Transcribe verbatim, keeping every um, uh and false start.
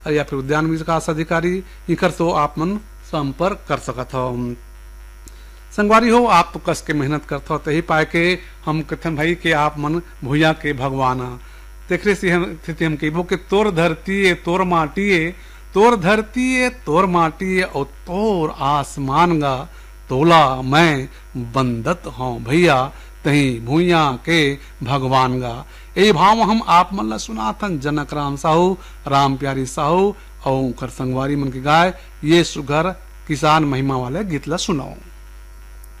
या फिर उद्यान विकास अधिकारी इकर तो आप मन संपर्क कर सकत हो। संगवारी हो आप तो कस के मेहनत करते हो तही पाए के हम कथन भाई के आप मन भूया के भगवान देखरे से हम स्थिति हम कहबो के तोर धरती है तोर माटी है तोर धरती है तोर माटी है और तोर आसमान गा तोला मैं बंदत हूँ भैया तही भूया के भगवान गा। ए भाव हम आप मन ला सुनाथन जनक राम साहू राम प्यारी साहू और संगवारी मन के गाय ये सुघर किसान महिमा वाले गीत ला सुनाओ।